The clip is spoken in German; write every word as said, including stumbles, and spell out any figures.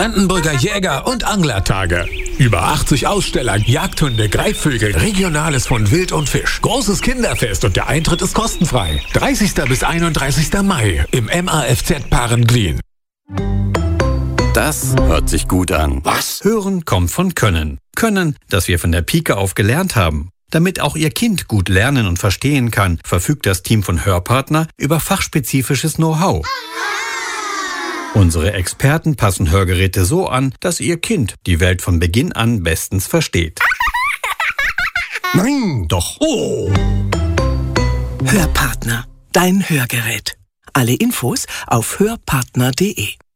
Brandenburger Jäger- und Anglertage. Über achtzig Aussteller, Jagdhunde, Greifvögel, Regionales von Wild und Fisch. Großes Kinderfest und der Eintritt ist kostenfrei. dreißigster bis einunddreißigster Mai im M A F Z Parenglien. Das hört sich gut an. Was? Hören kommt von Können. Können, das wir von der Pike auf gelernt haben. Damit auch Ihr Kind gut lernen und verstehen kann, verfügt das Team von Hörpartner über fachspezifisches Know-how. Unsere Experten passen Hörgeräte so an, dass Ihr Kind die Welt von Beginn an bestens versteht. Nein, doch. Oh. Hörpartner, dein Hörgerät. Alle Infos auf hörpartner punkt de.